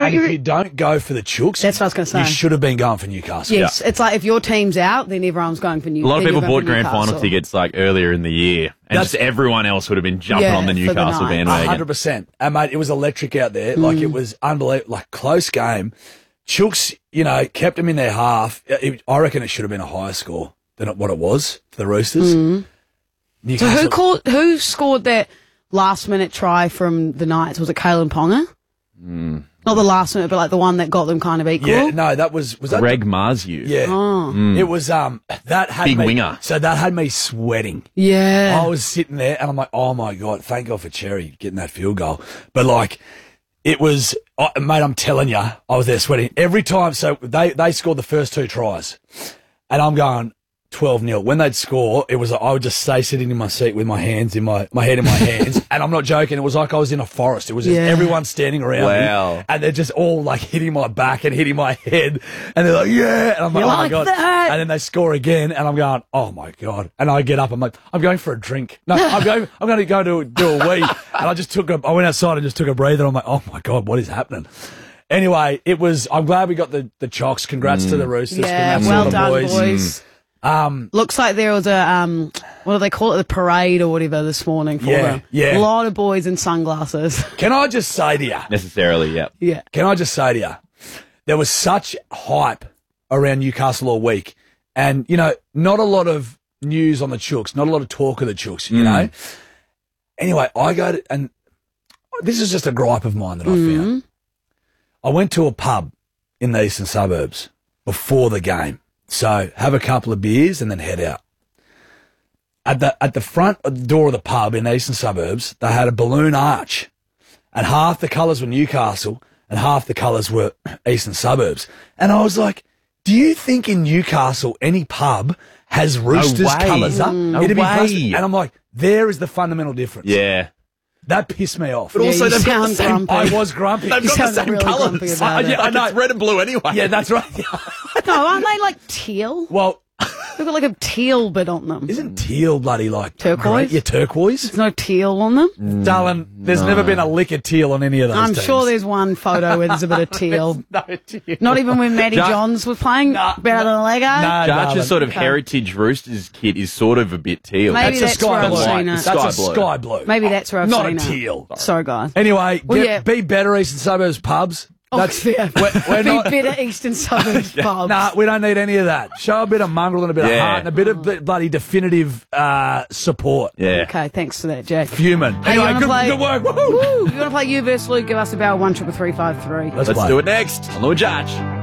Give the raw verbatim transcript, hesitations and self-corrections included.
And you if re- you don't go for the Chooks, That's what I was gonna say. You should have been going for Newcastle. Yes, it's like if your team's out, then everyone's going for A Newcastle. lot of people bought grand final tickets like earlier in the year, and That's- just everyone else would have been jumping Yeah, on the for the Newcastle night. A bandwagon. hundred percent. And mate, it was electric out there. Like Mm. it was unbelievable. Like close game. Chooks, you know, kept them in their half. It, I reckon it should have been a higher score than what it was for the Roosters. Mm. So Newcastle, who called? Who scored that last minute try from the Knights? Was it Kalen Ponga? Mm. Not the last minute, but like the one that got them kind of equal. Yeah, no, that was was that Greg Marzu. Yeah, Oh. it was. Um, that had Big me, winger. So that had me sweating. Yeah. I was sitting there and I'm like, oh my God, thank God for Cherry getting that field goal. But like, it was, oh, mate, I'm telling you, I was there sweating every time. So they, they scored the first two tries and I'm going twelve nil. When they'd score, it was, I would just stay sitting in my seat with my hands in my, my head in my hands. And I'm not joking. It was like I was in a forest. It was just Yeah. everyone standing around Wow. me and they're just all like hitting my back and hitting my head. And they're like, yeah. And I'm like, You oh my like God. that? And then they score again and I'm going, oh my God. And I get up, I'm like, I'm going for a drink. No, I'm going, I'm going to go to do a wee. And I just took a, I went outside and just took a breather. I'm like, oh my God, what is happening? Anyway, it was, I'm glad we got the, the chocks. Congrats to the Roosters. Yeah, Congrats to well all the done, boys. boys. Um, Looks like there was a um, what do they call it? The parade or whatever this morning for Yeah, them. yeah. A lot of boys in sunglasses. can I just say to you, Necessarily, yeah. yeah. can I just say to you, there was such hype around Newcastle all week. And, you know, not a lot of news on the Chooks, not a lot of talk of the Chooks, you know. Anyway, I go to, and this is just a gripe of mine that I found. I went to a pub in the eastern suburbs before the game. So have a couple of beers and then head out. At the at the front door of the pub in the eastern suburbs, they had a balloon arch, and half the colours were Newcastle and half the colours were eastern suburbs. And I was like, do you think in Newcastle any pub has Roosters way. colours up? No It'd be way. frustra- And I'm like, there is the fundamental difference. Yeah. That pissed me off. But also you they've got the sound same. grumpy. I was grumpy. They've You got the sound same really grumpy colours. about it. Yeah, I know. It's red and blue anyway. Yeah, that's right. No, aren't they like teal? Well, They've got like a teal bit on them. isn't teal bloody like Turquoise? great? Yeah, turquoise. There's no teal on them. Darling, there's never been a lick of teal on any of those I'm teams. sure there's one photo where there's a bit of teal. no teal. Not even when Matty Just- Johns was playing Nah, better than Lego. No, darling. Jarch's sort of Okay. heritage Roosters kit is sort of a bit teal. Maybe That's a that's where sky I've blue. seen it. That's Sky a blue. sky blue. Maybe that's where I've Not seen a it. teal. Sorry, guys. Anyway, Well, get, yeah. be better Eastern Suburbs pubs. That's oh, yeah. we're, we're Be not. better Eastern Suburbs pubs. Nah, we don't need any of that. Show a bit of mongrel and a bit of Yeah. heart and a bit of bl- bloody definitive uh, support. Yeah. Okay, thanks for that, Jack. Human. Hey, you Anyway, wanna good, play- good work. Woohoo! Woo! You want to play you versus Luke? Give us a bell one triple three five three. Let's, Let's play. do it next on Lord Jarch.